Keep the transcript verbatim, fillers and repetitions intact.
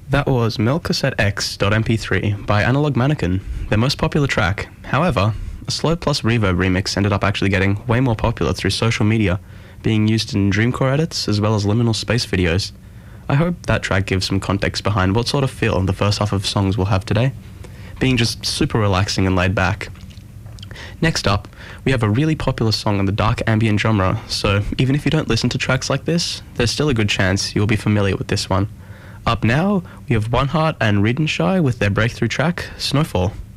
That was Melcassette X dot M P three by Analog Mannequin, their most popular track. However, a slow plus reverb remix ended up actually getting way more popular through social media, being used in Dreamcore edits as well as liminal space videos. I hope that track gives some context behind what sort of feel the first half of songs will have today, being just super relaxing and laid back. Next up, we have a really popular song in the dark ambient genre, so even if you don't listen to tracks like this, there's still a good chance you'll be familiar with this one. Up now, we have One Heart and Redenshire with their breakthrough track, Snowfall.